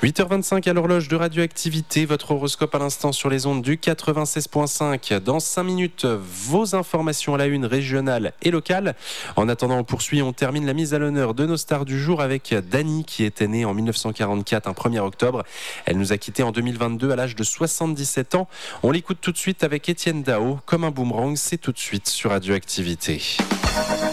8h25 à l'horloge de Radioactivité, votre horoscope à l'instant sur les ondes du 96.5. Dans 5 minutes, vos informations à la une régionale et locale. En attendant, on poursuit, on termine la mise à l'honneur de nos stars du jour avec Dani qui était née en 1944, un 1er octobre. Elle nous a quittés en 2022 à l'âge de 77 ans. On l'écoute tout de suite avec Étienne Dao. Comme un boomerang, c'est tout de suite sur Radioactivité.